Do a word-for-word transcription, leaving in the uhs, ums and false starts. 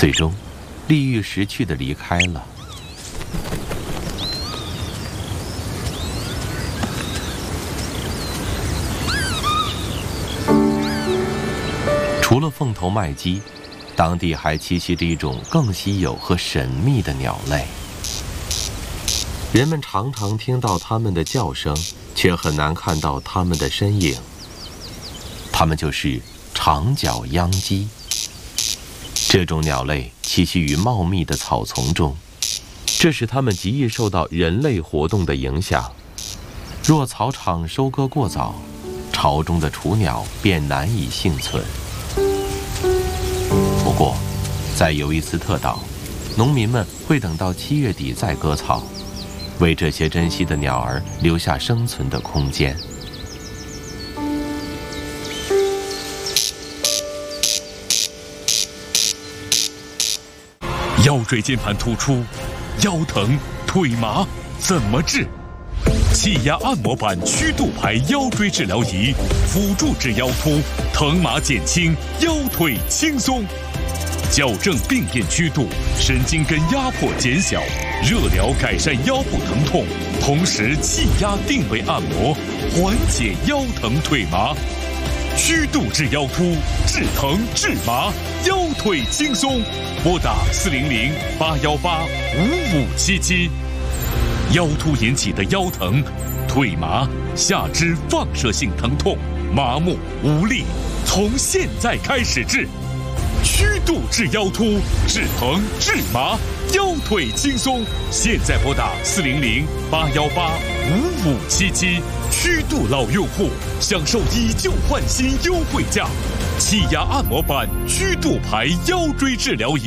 最终，利欲识趣地离开了。除了凤头麦鸡，当地还栖息着一种更稀有和神秘的鸟类。人们常常听到它们的叫声，却很难看到它们的身影。它们就是长脚秧鸡。这种鸟类栖息于茂密的草丛中，这使它们极易受到人类活动的影响。若草场收割过早，巢中的雏鸟便难以幸存。不过，在尤伊斯特岛，农民们会等到七月底再割草，为这些珍稀的鸟儿留下生存的空间。 腰椎间盘突出、腰疼、腿麻怎么治？气压按摩板曲度牌腰椎治疗仪，辅助治腰突，疼麻减轻，腰腿轻松。矫正病变曲度，神经根压迫减小，热疗改善腰部疼痛，同时气压定位按摩，缓解腰疼腿麻。曲度治腰突，治疼治麻，腰腿轻松。拨打四零零八幺八五五七七。腰突引起的腰疼、腿麻、下肢放射性疼痛、麻木无力，从现在开始治。曲度治腰突，治疼治麻，腰腿轻松。现在拨打四零零八幺八五五七七。曲度老用户享受以旧换新优惠价，气压按摩板曲度牌腰椎治疗仪。